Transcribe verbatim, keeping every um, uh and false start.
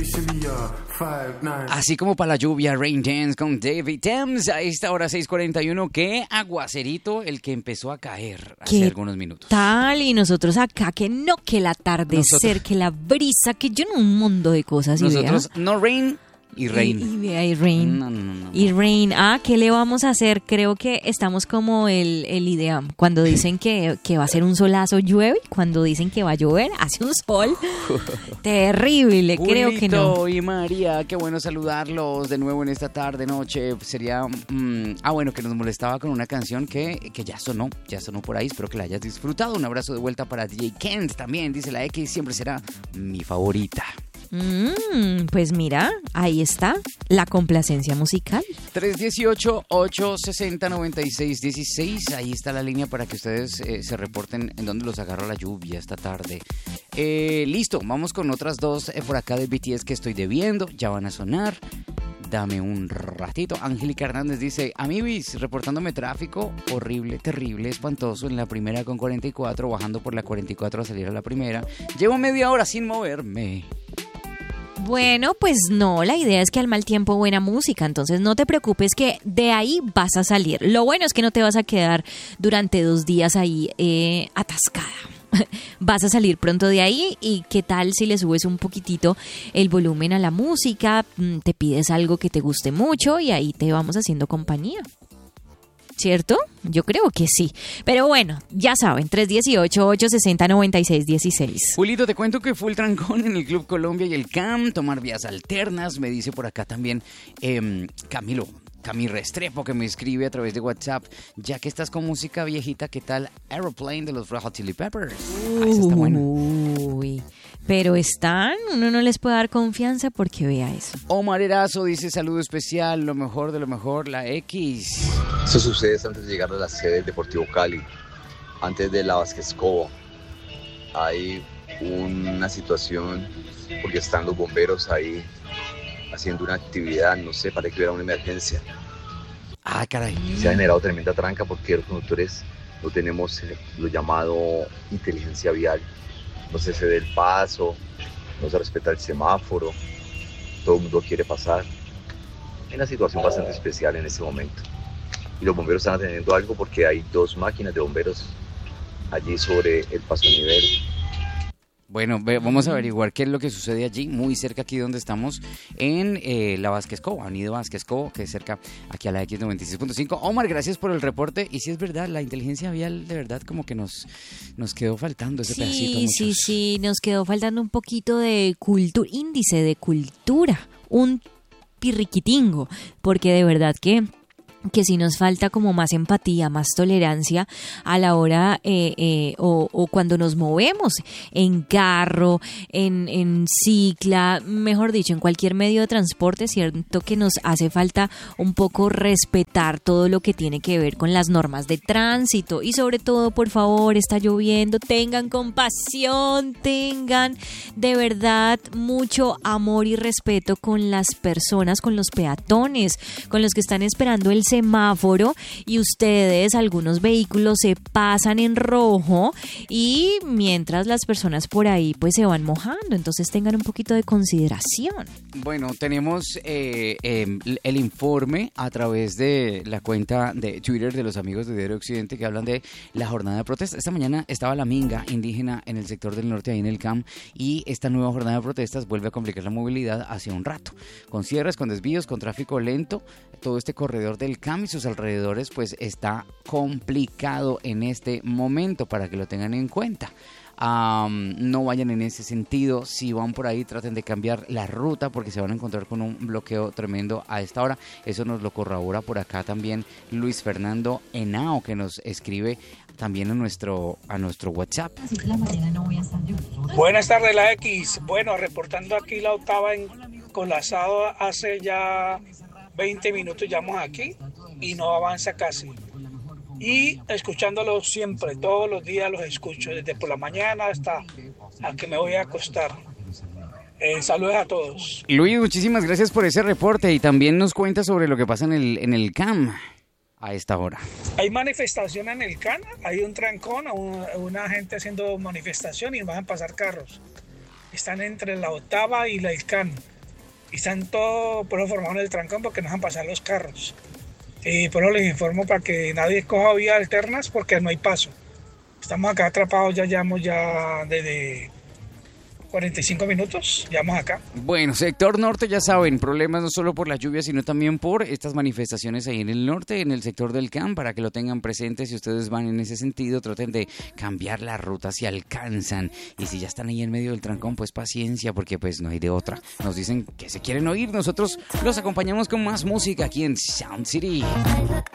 Así como para la lluvia, Rain Dance con David Thames. A esta hora seis cuarenta y uno, qué aguacerito el que empezó a caer hace algunos minutos. Tal, y nosotros acá, que no, que el atardecer, nosotros, que la brisa, que yo no, un mundo de cosas. Nosotros, y vea. no rain y rain. Y, y, y rain. No, no, no, no. Y rain. Ah, ¿qué le vamos a hacer? Creo que estamos como el, el IDEAM. Cuando dicen que, que va a ser un solazo, llueve. Cuando dicen que va a llover, hace un sol. Terrible, Julito creo que no. Y María, qué bueno saludarlos de nuevo en esta tarde, noche. Sería, mmm, ah, bueno, que nos molestaba con una canción que, que ya sonó, ya sonó por ahí. Espero que la hayas disfrutado. Un abrazo de vuelta para D J Kent también. Dice la X, siempre será mi favorita. Mm, pues mira, ahí está la complacencia musical. tres uno ocho, ocho seis cero, nueve seis uno seis. Ahí está la línea para que ustedes eh, se reporten en donde los agarra la lluvia esta tarde. Eh, listo, vamos con otras dos eh, por acá de B T S que estoy debiendo. Ya van a sonar. Dame un ratito. Angélica Hernández dice: Amibis, reportándome tráfico horrible, terrible, espantoso en la primera con cuarenta y cuatro, bajando por la cuarenta y cuatro a salir a la primera. Llevo media hora sin moverme. Bueno, pues no, la idea es que al mal tiempo buena música, entonces no te preocupes que de ahí vas a salir. Lo bueno es que no te vas a quedar durante dos días ahí eh, atascada. Vas a salir pronto de ahí. Y qué tal si le subes un poquitito el volumen a la música, te pides algo que te guste mucho y ahí te vamos haciendo compañía. ¿Cierto? Yo creo que sí. Pero bueno, ya saben, tres uno ocho, ocho seis cero, nueve seis uno seis. Julito, te cuento que fue el trancón en el Club Colombia y el C A M, tomar vías alternas, me dice por acá también eh, Camilo. Camilo Restrepo, que me escribe a través de WhatsApp. Ya que estás con música viejita, ¿qué tal Aeroplane de los Red Hot Chili Peppers? Uh, ah, esa está buena. Uy, pero están, uno no les puede dar confianza porque vea eso. Omar Erazo dice: saludo especial, lo mejor de lo mejor, la X. Eso sucede antes de llegar a la sede del Deportivo Cali, antes de la Vázquez Cobo. Hay una situación porque están los bomberos ahí haciendo una actividad, no sé, para que hubiera una emergencia. Ah, caray. Se ha generado tremenda tranca porque los conductores no tenemos eh, lo llamado inteligencia vial. No se cede el paso, no se respeta el semáforo, todo el mundo quiere pasar. Hay una situación bastante especial en este momento. Y los bomberos están atendiendo algo porque hay dos máquinas de bomberos allí sobre el paso nivel. Bueno, vamos a averiguar qué es lo que sucede allí, muy cerca aquí donde estamos, en eh, la Vázquez Cobo, Avenida Vázquez Cobo, que es cerca aquí a la X noventa y seis punto cinco. Omar, gracias por el reporte. Y si es verdad, la inteligencia vial de verdad como que nos, nos quedó faltando ese sí, pedacito. Sí, sí, sí, nos quedó faltando un poquito de cultura, índice de cultura, un pirriquitingo, porque de verdad que... que si nos falta como más empatía, más tolerancia a la hora eh, eh, o, o cuando nos movemos en carro, en, en cicla, mejor dicho, en cualquier medio de transporte, cierto que nos hace falta un poco respetar todo lo que tiene que ver con las normas de tránsito y sobre todo, por favor, está lloviendo, tengan compasión, tengan de verdad mucho amor y respeto con las personas, con los peatones, con los que están esperando el semáforo y ustedes, algunos vehículos se pasan en rojo y mientras las personas por ahí pues se van mojando, entonces tengan un poquito de consideración. Bueno, tenemos eh, eh, el informe a través de la cuenta de Twitter de los amigos de Diario Occidente que hablan de la jornada de protesta. Esta mañana estaba la minga indígena en el sector del norte, ahí en el C A M, y esta nueva jornada de protestas vuelve a complicar la movilidad hace un rato, con cierres, con desvíos, con tráfico lento. Todo este corredor del C A M y sus alrededores pues está complicado en este momento, para que lo tengan en cuenta. Um, no vayan en ese sentido. Si van por ahí, traten de cambiar la ruta porque se van a encontrar con un bloqueo tremendo a esta hora. Eso nos lo corrobora por acá también Luis Fernando Henao, que nos escribe también a nuestro, a nuestro WhatsApp. Buenas tardes, la X. Bueno, reportando aquí la octava en colapsado hace ya veinte minutos, ya estamos aquí y no avanza casi. Y escuchándolo siempre, todos los días los escucho, desde por la mañana hasta a que me voy a acostar. Eh, saludos a todos. Luis, muchísimas gracias por ese reporte y también nos cuenta sobre lo que pasa en el, en el C A M a esta hora. Hay manifestación en el C A M, hay un trancón, un, una gente haciendo manifestación y van a pasar carros. Están entre la octava y la C A M. y están todos por eso formados en el trancón porque no dejan pasar los carros. Y por eso les informo para que nadie coja vías alternas porque no hay paso. Estamos acá atrapados, ya llevamos ya desde cuarenta y cinco minutos, llevamos acá. Bueno, sector norte ya saben, problemas no solo por la lluvia, sino también por estas manifestaciones ahí en el norte, en el sector del C A M, para que lo tengan presente. Si ustedes van en ese sentido, traten de cambiar la ruta si alcanzan. Y si ya están ahí en medio del trancón, pues paciencia, porque pues no hay de otra. Nos dicen que se quieren oír, nosotros los acompañamos con más música aquí en Sound City.